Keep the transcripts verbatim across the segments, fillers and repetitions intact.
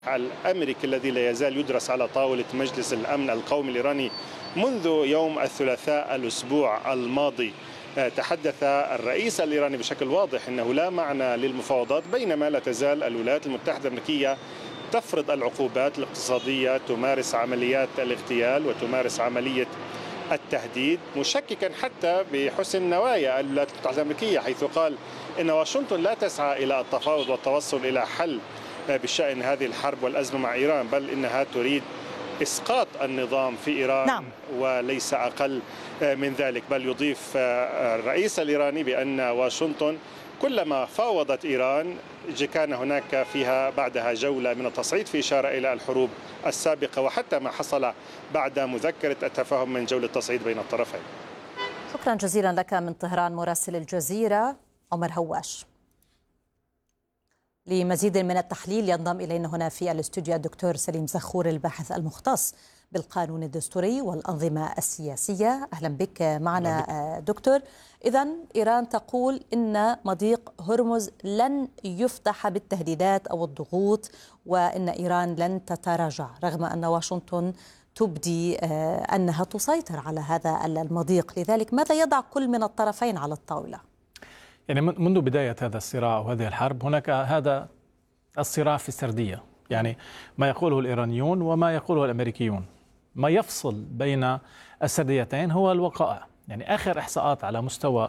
الأمريكي الذي لا يزال يدرس على طاولة مجلس الأمن القومي الإيراني منذ يوم الثلاثاء الأسبوع الماضي. تحدث الرئيس الإيراني بشكل واضح أنه لا معنى للمفاوضات بينما لا تزال الولايات المتحدة الأمريكية تفرض العقوبات الاقتصادية، تمارس عمليات الاغتيال وتمارس عملية التهديد، مشككا حتى بحسن نوايا الولايات المتحدة الأمريكية، حيث قال إن واشنطن لا تسعى إلى التفاوض والتوصل إلى حل بشأن هذه الحرب والأزمة مع إيران، بل إنها تريد إسقاط النظام في إيران. نعم. وليس أقل من ذلك. بل يضيف الرئيس الإيراني بأن واشنطن كلما فاوضت إيران كان هناك فيها بعدها جولة من التصعيد، في إشارة إلى الحروب السابقة وحتى ما حصل بعد مذكرة التفاهم من جولة تصعيد بين الطرفين. شكرا جزيلا لك من طهران مراسل الجزيرة عمر هواش. لمزيد من التحليل ينضم إلينا هنا في الاستوديو الدكتور سليم زخور الباحث المختص بالقانون الدستوري والأنظمة السياسية. أهلا بك معنا دكتور. إذن إيران تقول إن مضيق هرمز لن يفتح بالتهديدات أو الضغوط، وإن إيران لن تتراجع رغم أن واشنطن تبدي أنها تسيطر على هذا المضيق. لذلك ماذا يضع كل من الطرفين على الطاولة؟ يعني منذ بداية هذا الصراع وهذه الحرب هناك هذا الصراع في السردية، يعني ما يقوله الإيرانيون وما يقوله الأمريكيون. ما يفصل بين السرديتين هو الوقائع. يعني آخر إحصاءات على مستوى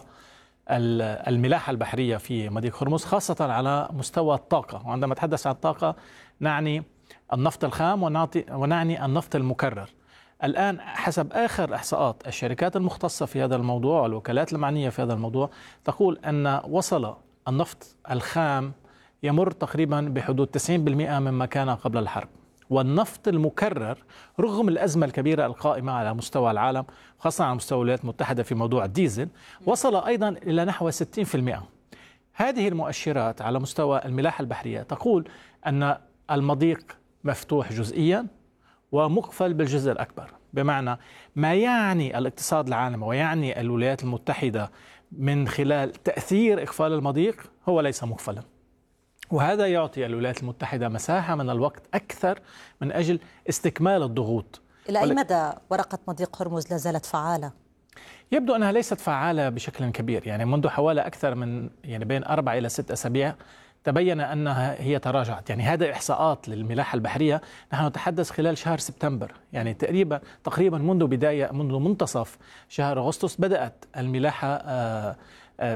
الملاحة البحرية في مضيق هرمز، خاصة على مستوى الطاقة، وعندما نتحدث عن الطاقة نعني النفط الخام ونعني النفط المكرر. الآن حسب آخر إحصاءات الشركات المختصة في هذا الموضوع والوكالات المعنية في هذا الموضوع تقول أن وصل النفط الخام يمر تقريبا بحدود تسعين بالمئة مما كان قبل الحرب، والنفط المكرر رغم الأزمة الكبيرة القائمة على مستوى العالم خاصة على مستوى الولايات المتحدة في موضوع الديزل وصل أيضا إلى نحو ستين بالمئة. هذه المؤشرات على مستوى الملاحة البحرية تقول أن المضيق مفتوح جزئيا ومقفل بالجزء الأكبر، بمعنى ما يعني الاقتصاد العالمي ويعني الولايات المتحدة من خلال تأثير إقفال المضيق هو ليس مقفلا، وهذا يعطي الولايات المتحدة مساحة من الوقت أكثر من أجل استكمال الضغوط. إلى أي مدى ورقة مضيق هرمز لا زالت فعالة؟ يبدو أنها ليست فعالة بشكل كبير، يعني منذ حوالي أكثر من يعني بين أربع إلى ست أسابيع تبين أنها هي تراجعت. يعني هذا إحصاءات للملاحة البحرية، نحن نتحدث خلال شهر سبتمبر، يعني تقريبا تقريبا منذ بداية منذ منتصف شهر أغسطس بدأت الملاحة آآ آآ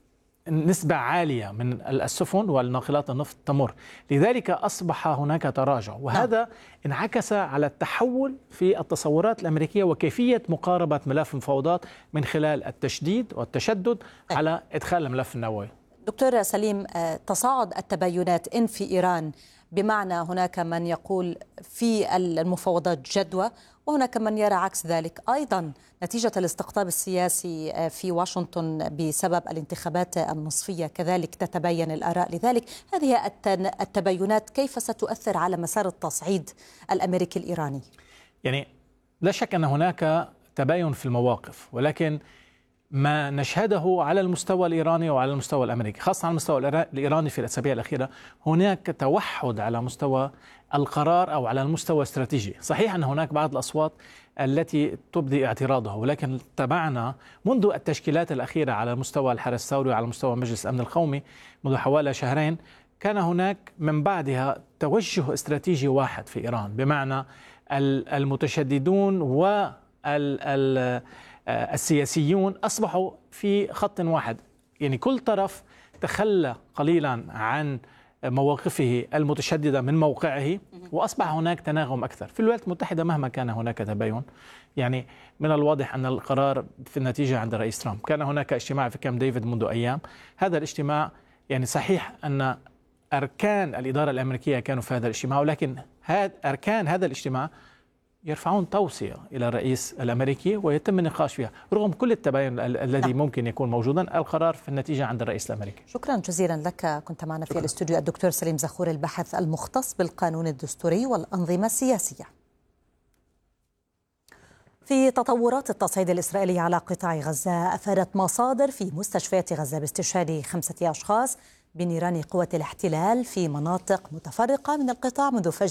نسبة عالية من السفن والناقلات النفط تمر، لذلك أصبح هناك تراجع، وهذا انعكس على التحول في التصورات الأمريكية وكيفية مقاربة ملف المفاوضات من خلال التشديد والتشدد على إدخال الملف النووي. دكتور سليم، تصاعد التباينات إن في إيران بمعنى هناك من يقول في المفاوضات جدوى وهناك من يرى عكس ذلك، أيضا نتيجة الاستقطاب السياسي في واشنطن بسبب الانتخابات النصفية كذلك تتبين الآراء. لذلك هذه التباينات كيف ستؤثر على مسار التصعيد الأمريكي الإيراني؟ يعني لا شك أن هناك تباين في المواقف، ولكن ما نشهده على المستوى الإيراني وعلى المستوى الأمريكي، خاصة على المستوى الإيراني في الأسابيع الأخيرة هناك توحد على مستوى القرار أو على المستوى الاستراتيجي. صحيح أن هناك بعض الأصوات التي تبدي اعتراضه، ولكن تابعنا منذ التشكيلات الأخيرة على مستوى الحرس الثوري وعلى مستوى مجلس الأمن القومي منذ حوالي شهرين، كان هناك من بعدها توجه استراتيجي واحد في إيران، بمعنى المتشددون وال السياسيون أصبحوا في خط واحد. يعني كل طرف تخلى قليلا عن مواقفه المتشددة من موقعه، وأصبح هناك تناغم أكثر. في الولايات المتحدة مهما كان هناك تباين، يعني من الواضح أن القرار في النتيجة عند الرئيس ترامب. كان هناك اجتماع في كامب ديفيد منذ أيام، هذا الاجتماع يعني صحيح أن أركان الإدارة الأمريكية كانوا في هذا الاجتماع، ولكن هذا أركان هذا الاجتماع يرفعون توصية إلى الرئيس الأمريكي ويتم النقاش فيها رغم كل التباين الذي ممكن يكون موجودا. القرار في النتيجة عند الرئيس الأمريكي. شكرا جزيلا لك. كنت معنا في الاستوديو الدكتور سليم زخور الباحث المختص بالقانون الدستوري والأنظمة السياسية. في تطورات التصعيد الإسرائيلي على قطاع غزة، أفادت مصادر في مستشفيات غزة باستشهاد خمسة أشخاص بنيران قوة الاحتلال في مناطق متفرقة من القطاع منذ فجر